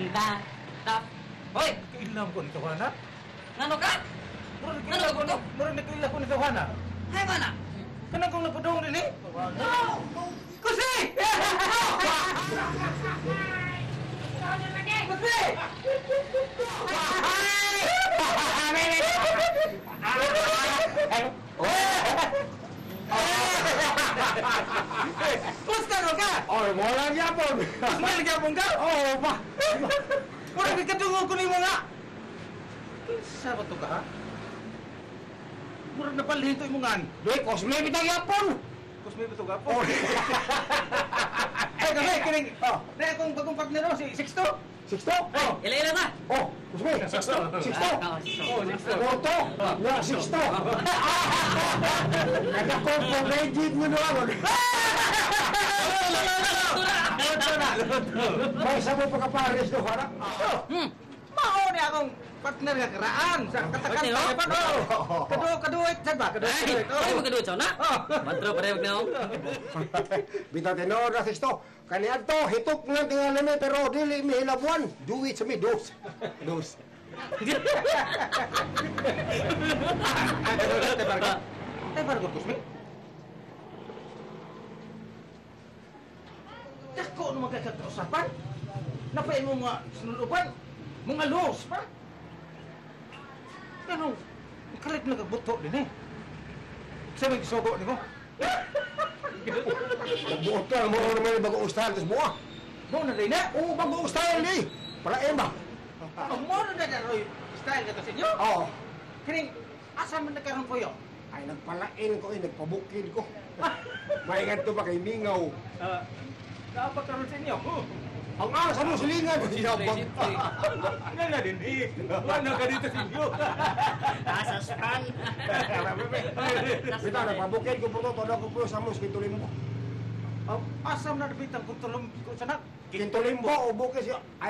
punta. Hoy! Kailang ko nito, Hana. Ngano ka? Murag nakailang ko nito, Hana. Hay mana? Kanang kong napadong rin eh. Kusi! Kusi! Kusta ka? Oh, mo lang yapon. Smile ka ka? Oh, pa. Murag nagkatungo ko ni mga. Sa ba to ka, ha? Murag napalito yung mga. Doy, cosplay bitang yapon. Kusmi ba to ka po? Oh. Ay, kami, kining. Oh, na akong bagong partner si Sixto. Sixto? Oh. Ila na. Oh, cosplay. Sixto. Sixto. Oh, Sixto. Porto. Ya, Sixto. Kada ko po legit mo na ako. May sabo pa ka pares do harap. Mao ni akong partner nga karaan sa katakan Partner, oh? pa pa. Kaduit sa ba? Kaduit. Ay, mo kedua chona. Mantro parehog na. Bitaw tenor na Sixto. Kaniya to hitok nga tingali mi pero dili mi hilabuan. Do it sa mi dos. Dos. Tebar ko kusmi. Dako no magkakausapan. Napay mo mga sinulupan. Mga los pa. Pero kalit na kagbuto din eh. Sabi kisugo ni mo. Buot ka mo naman bagong ustahan tas buah. Mo na din na. Oh, bagong ustahan ni. Para ba? Mo na din na style ka to sa inyo. Oh. Kining asa man nagkaroon ko yo? Ay, nagpalain ko, nagpabukid ko. Maingat to ba kay Mingaw? Dapat karoon sa inyo. Ang asa mo silingan. Sinabang. Nga na din eh. Wala ka dito sa inyo. Asaspan. Bita, nagpabukid ko po to. Todo ko po sa mus, kintulimbo. Asam na nabitang kung tulong ko sa nak. Kintulimbo o bukid siya.